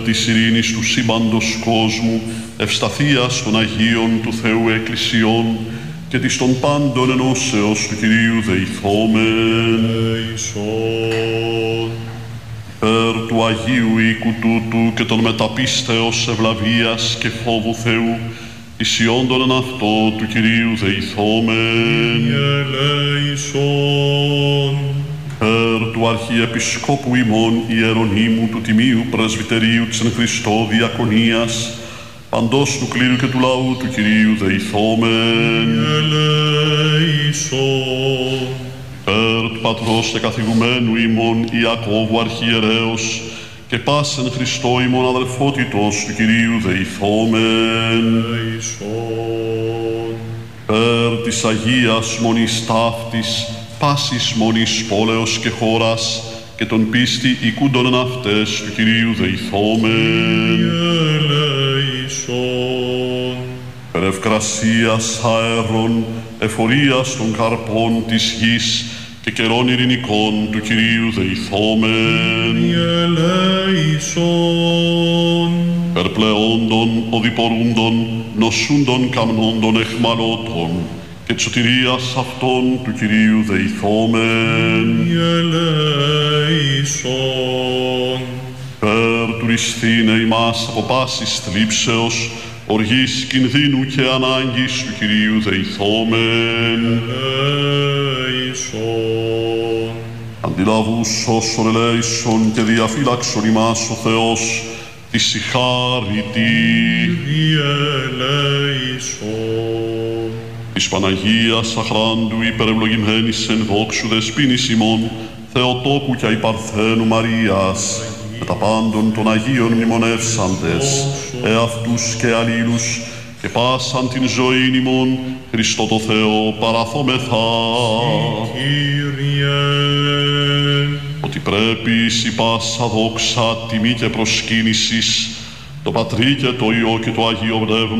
της ειρήνης του σύμπαντος κόσμου, ευσταθίας των Αγίων του Θεού Εκκλησιών και της των πάντων ενώσεως του Κυρίου δεηθόμεν. Περ του Αγίου οίκου τούτου και των μεταπίστεως ευλαβίας και φόβου Θεού, εις ιόντων εν αυτό του Κυρίου δεηθόμεν. Περ του Αρχιεπισκόπου ημών Ιερονύμου του Τιμίου Πρεσβυτερίου της εν Χριστώ Διακονίας, παντός του κλήρου και του λαού του Κυρίου δεηθόμεν. Περ του Πατρός και καθηγουμένου ημών Ιακώβου Αρχιερέως και πάσεν Χριστώ ημών αδελφότητος του Κυρίου δεηθόμεν. Περ της Αγίας Μονής ταύτης, πάσης μονής πόλεως και χώρας και τον πίστη οικούντων εν αυτές του Κυρίου δεηθόμεν. Περ ευκρασίας αέρων, εφορίας των καρπών της γης και καιρών ειρηνικών του Κυρίου δεηθόμεν. Περ πλεόντων, οδηπορούντων, νοσούντων καμνόντων εχμαλώτων και της σωτηρίας αυτών του Κυρίου δεηθόμεν. Περ του ρησθήνε ημάς από πάσης θλίψεως, οργής κινδύνου και ανάγκης του Κυρίου δεηθόμεν. Αντιλαβούς όσων ελέησον και διαφύλαξον ημάς ο Θεός, της συγχάρητη. Της Παναγίας αχράντου υπερευλογημένης εν δόξου δεσποίνης ημών, Θεοτόκου και αϊπαρθένου Μαρίας, με τα πάντων των Αγίων μνημονεύσαντες, εαυτούς και αλλήλους, και πάσαν την ζωήν ημών, Χριστό το Θεό παραθόμεθα. Ότι πρέπει εις η πάσα δόξα, τιμή και προσκύνησης, το Πατρί και το Υιό και το Αγίο Πνεύμα,